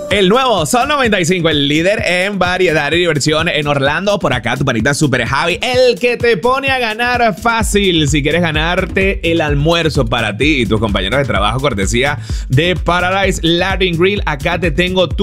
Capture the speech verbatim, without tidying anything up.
El nuevo Sol noventa y cinco, el líder en variedad y diversión en Orlando. Por acá tu panita Super Javi, el que te pone a ganar fácil. Si quieres ganarte el almuerzo para ti y tus compañeros de trabajo, cortesía de Paradise Latin Grill, acá te tengo tu